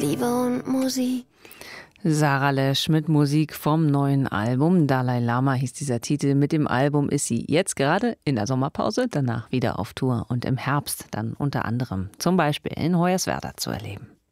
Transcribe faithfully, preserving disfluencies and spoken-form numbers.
Liebe und Musik. Sarah Lesch mit Musik vom neuen Album. Dalai Lama hieß dieser Titel. Mit dem Album ist sie jetzt gerade in der Sommerpause, danach wieder auf Tour und im Herbst dann unter anderem zum Beispiel in Hoyerswerda zu erleben.